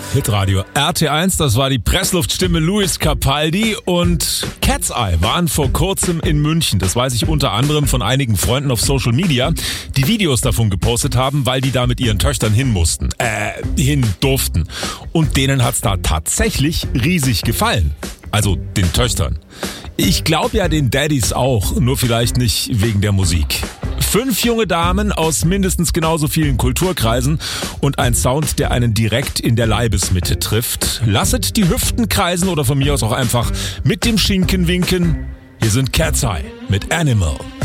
Hitradio RT1, das war die Pressluftstimme Luis Capaldi und Cat's Eye waren vor kurzem in München. Das weiß ich unter anderem von einigen Freunden auf Social Media, die Videos davon gepostet haben, weil die da mit ihren Töchtern hin durften. Und denen hat's da tatsächlich riesig gefallen. Also den Töchtern. Ich glaube ja den Daddys auch, nur vielleicht nicht wegen der Musik. 5 junge Damen aus mindestens genauso vielen Kulturkreisen und ein Sound, der einen direkt in der Leibesmitte trifft. Lasset die Hüften kreisen oder von mir aus auch einfach mit dem Schinken winken. Hier sind Cat's Eye mit Animal.